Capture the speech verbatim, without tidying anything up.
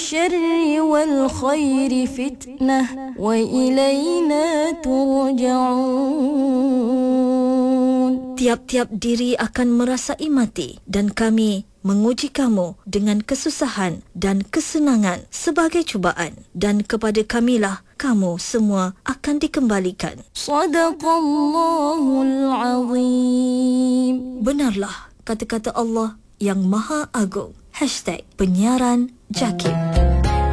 الشر والخير فتنة وإلينا ترجعون. Tiap-tiap diri akan merasai mati dan kami menguji kamu dengan kesusahan dan kesenangan sebagai cubaan, dan kepada kamilah kamu semua akan dikembalikan. Sadaqallahul Azim. Benarlah kata-kata Allah yang Maha Agung. Hashtag Penyiaran Jakim.